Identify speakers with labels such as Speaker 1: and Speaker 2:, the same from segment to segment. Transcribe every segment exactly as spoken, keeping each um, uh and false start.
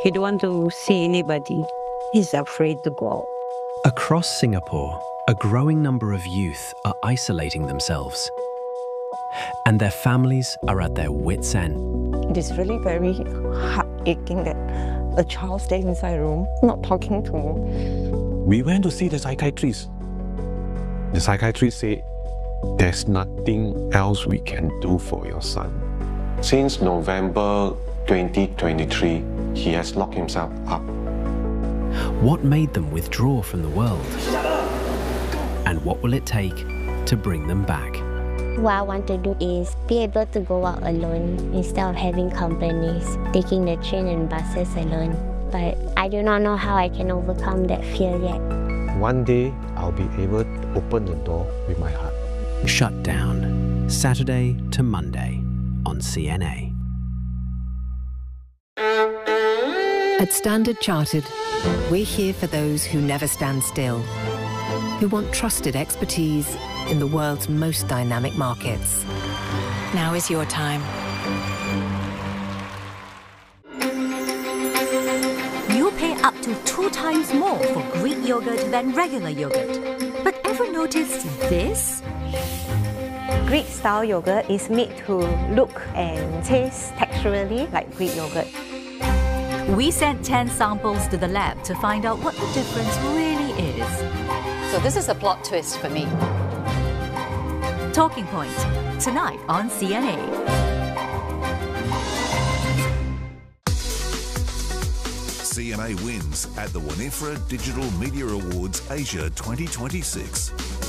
Speaker 1: He don't want to see anybody. He's afraid to go out.
Speaker 2: Across Singapore, a growing number of youth are isolating themselves, and their families are at their wits' end.
Speaker 3: It is really very heart-aching that a child stays inside a room, not talking to me.
Speaker 4: We went to see the psychiatrist. The psychiatrist said, there's nothing else we can do for your son. Since November twenty twenty-three, he has locked himself up.
Speaker 2: What made them withdraw from the world? And what will it take to bring them back?
Speaker 5: What I want to do is be able to go out alone instead of having companies, taking the train and buses alone. But I do not know how I can overcome that fear yet.
Speaker 4: One day, I'll be able to open the door with my heart.
Speaker 2: Shut Down, Saturday to Monday on C N A.
Speaker 6: At Standard Chartered, we're here for those who never stand still, who want trusted expertise in the world's most dynamic markets.
Speaker 7: Now is your time.
Speaker 8: You pay up to two times more for Greek yogurt than regular yogurt. But ever noticed this?
Speaker 3: Greek-style yogurt is made to look and taste texturally like Greek yogurt.
Speaker 8: We sent ten samples to the lab to find out what the difference really is.
Speaker 7: So this is a plot twist for me.
Speaker 8: Talking Point, tonight on C N A.
Speaker 9: C N A wins at the Winifred Digital Media Awards Asia twenty twenty-six.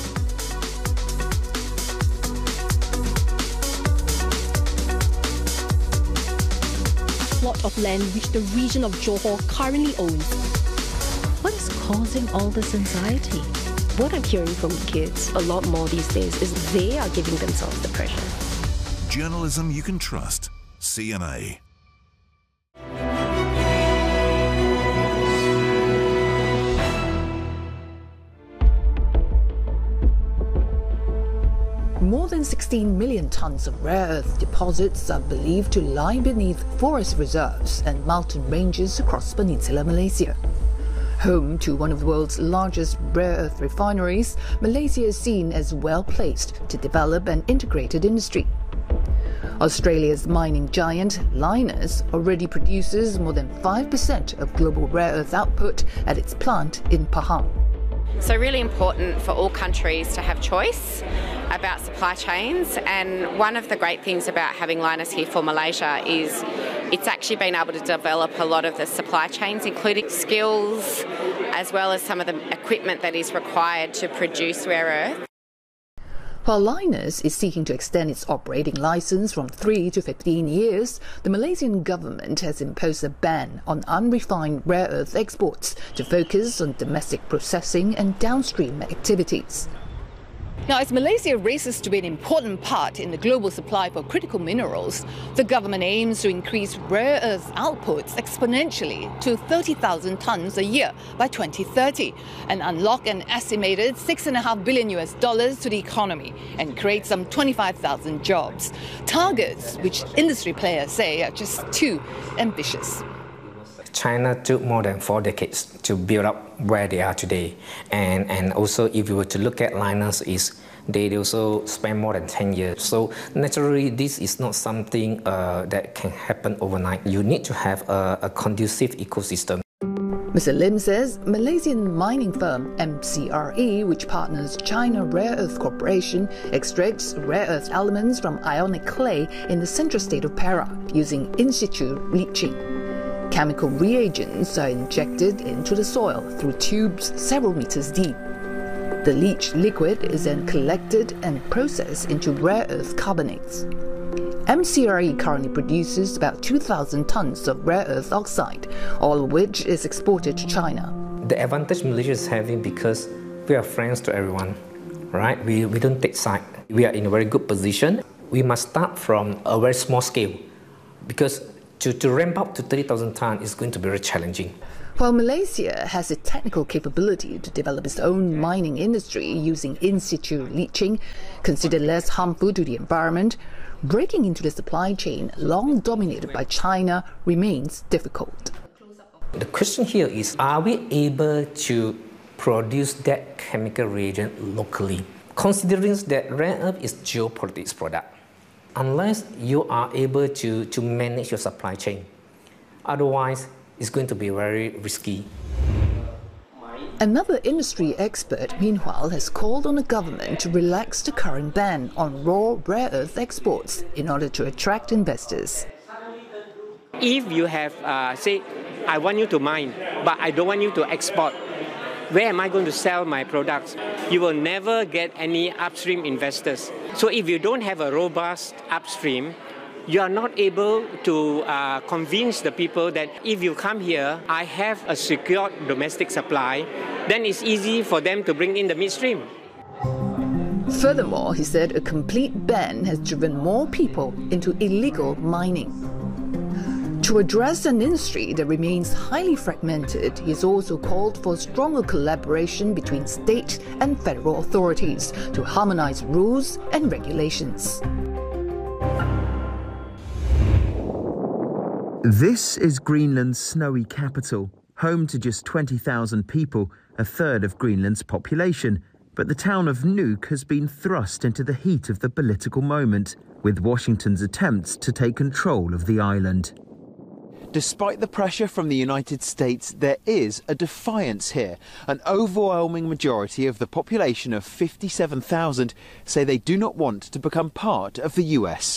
Speaker 10: Plot of land which the region of Johor currently owns. What is causing all this anxiety? What I'm hearing from kids a lot more these days is they are giving themselves the pressure.
Speaker 9: Journalism you can trust. C N A.
Speaker 11: More than sixteen million tons of rare earth deposits are believed to lie beneath forest reserves and mountain ranges across Peninsular Malaysia. Home to one of the world's largest rare earth refineries, Malaysia is seen as well placed to develop an integrated industry. Australia's mining giant, Lynas, already produces more than five percent of global rare earth output at its plant in Pahang.
Speaker 12: So really important for all countries to have choice about supply chains, and one of the great things about having Lynas here for Malaysia is it's actually been able to develop a lot of the supply chains, including skills as well as some of the equipment that is required to produce rare earth.
Speaker 11: While Lynas is seeking to extend its operating license from three to fifteen years, the Malaysian government has imposed a ban on unrefined rare earth exports to focus on domestic processing and downstream activities.
Speaker 10: Now, as Malaysia races to be an important part in the global supply for critical minerals, the government aims to increase rare earth outputs exponentially to thirty thousand tons a year by twenty thirty and unlock an estimated six point five billion U S dollars to the economy and create some twenty-five thousand jobs. Targets which industry players say are just too ambitious.
Speaker 13: China took more than four decades to build up where they are today. And, and also, if you were to look at Lynas, is they also spend more than ten years. So naturally, this is not something uh, that can happen overnight. You need to have a, a conducive ecosystem.
Speaker 11: Mister Lim says Malaysian mining firm M C R E, which partners China Rare Earth Corporation, extracts rare earth elements from ionic clay in the central state of Perak using in situ leaching. Chemical reagents are injected into the soil through tubes several meters deep. The leached liquid is then collected and processed into rare earth carbonates. M C R E currently produces about two thousand tons of rare earth oxide, all of which is exported to China.
Speaker 13: The advantage Malaysia is having because we are friends to everyone, right? We, we don't take side. We are in a very good position. We must start from a very small scale because To, to ramp up to thirty thousand tons is going to be very challenging.
Speaker 11: While Malaysia has the technical capability to develop its own mining industry using in situ leaching, considered less harmful to the environment, breaking into the supply chain long dominated by China remains difficult.
Speaker 13: The question here is, are we able to produce that chemical reagent locally? Considering that rare earth is geopolitics product, unless you are able to, to manage your supply chain, otherwise it's going to be very risky.
Speaker 11: Another industry expert, meanwhile, has called on the government to relax the current ban on raw rare earth exports in order to attract investors.
Speaker 14: If you have, uh, say, I want you to mine, but I don't want you to export, where am I going to sell my products? You will never get any upstream investors. So if you don't have a robust upstream, you are not able to uh, convince the people that if you come here, I have a secured domestic supply, then it's easy for them to bring in the midstream.
Speaker 11: Furthermore, he said a complete ban has driven more people into illegal mining. To address an industry that remains highly fragmented, he has also called for stronger collaboration between state and federal authorities to harmonize rules and regulations.
Speaker 15: This is Greenland's snowy capital, home to just twenty thousand people, a third of Greenland's population. But the town of Nuuk has been thrust into the heat of the political moment, with Washington's attempts to take control of the island.
Speaker 16: Despite the pressure from the United States, there is a defiance here. An overwhelming majority of the population of fifty-seven thousand say they do not want to become part of the U S.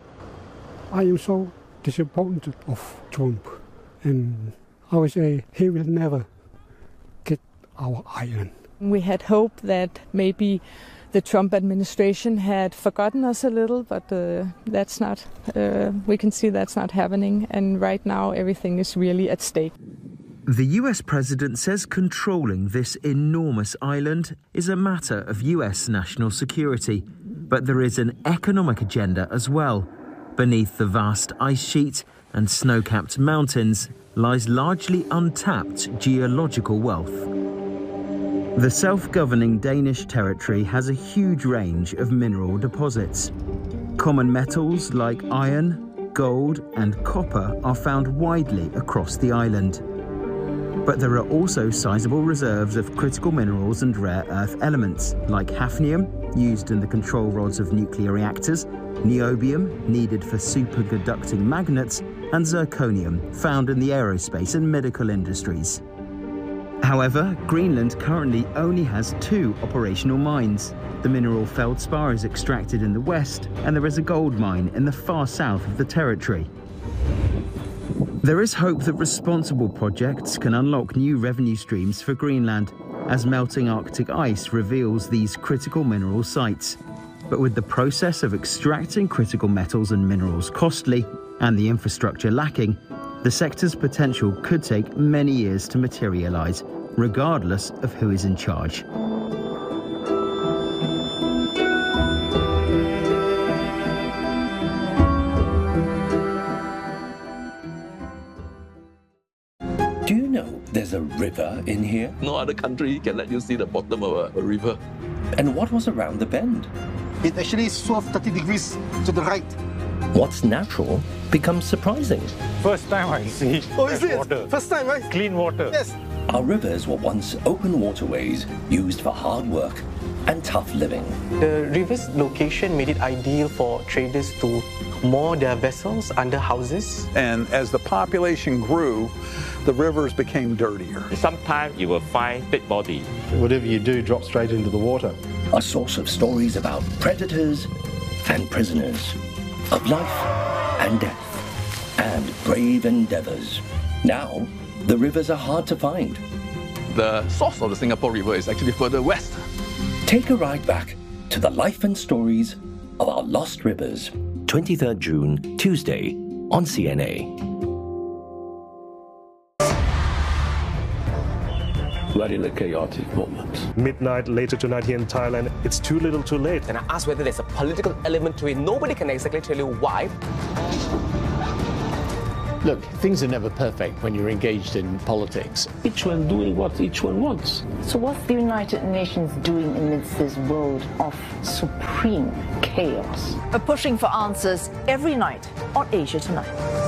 Speaker 17: I am so disappointed of Trump, and I would say he will never get our island.
Speaker 18: We had hoped that maybe the Trump administration had forgotten us a little, but uh, that's not, uh, we can see that's not happening, and right now everything is really at stake.
Speaker 15: The U S president says controlling this enormous island is a matter of U S national security, but there is an economic agenda as well. Beneath the vast ice sheet and snow-capped mountains lies largely untapped geological wealth. The self-governing Danish territory has a huge range of mineral deposits. Common metals like iron, gold and copper are found widely across the island. But there are also sizable reserves of critical minerals and rare earth elements like hafnium, used in the control rods of nuclear reactors, niobium, needed for superconducting magnets, and zirconium, found in the aerospace and medical industries. However, Greenland currently only has two operational mines. The mineral feldspar is extracted in the west, and there is a gold mine in the far south of the territory. There is hope that responsible projects can unlock new revenue streams for Greenland, as melting Arctic ice reveals these critical mineral sites. But with the process of extracting critical metals and minerals costly, and the infrastructure lacking, the sector's potential could take many years to materialize, regardless of who is in charge.
Speaker 19: Do you know there's a river in here?
Speaker 20: No other country can let you see the bottom of a, a river.
Speaker 19: And what was around the bend?
Speaker 21: It actually swerved thirty degrees to the right.
Speaker 19: What's natural becomes surprising.
Speaker 22: First time I see
Speaker 21: Oh, is it?
Speaker 22: water.
Speaker 21: First time, right?
Speaker 22: Clean water.
Speaker 21: Yes.
Speaker 19: Our rivers were once open waterways used for hard work and tough living.
Speaker 23: The river's location made it ideal for traders to moor their vessels under houses.
Speaker 24: And as the population grew, the rivers became dirtier.
Speaker 25: Sometimes you will find dead body.
Speaker 21: Whatever you do drops straight into the water.
Speaker 19: A source of stories about predators and prisoners, of life and death, and brave endeavors. Now, the rivers are hard to find.
Speaker 20: The source of the Singapore River is actually further west.
Speaker 19: Take a ride back to the life and stories of our lost rivers. twenty-third June, Tuesday, on C N A.
Speaker 26: We're in a chaotic moment.
Speaker 22: Midnight later tonight here in Thailand, it's too little too late.
Speaker 27: And I asked whether there's a political element to it. Nobody can exactly tell you why.
Speaker 28: Look, things are never perfect when you're engaged in politics.
Speaker 26: Each one doing what each one wants.
Speaker 29: So what's the United Nations doing amidst this world of supreme chaos?
Speaker 30: We're pushing for answers every night on Asia Tonight.